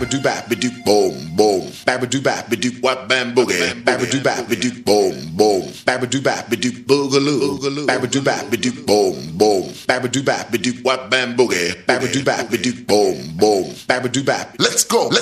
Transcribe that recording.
Do bap be do boom boom. Babba do bap be do wap bam boogie. Babba do bap be do boom boom. Babba do bap be do boogaloo. Babba do bap be do boom boom. Babba do bap be do wap bam boogie. Babba do bap be do boom boom. Babba do bap. Let's go.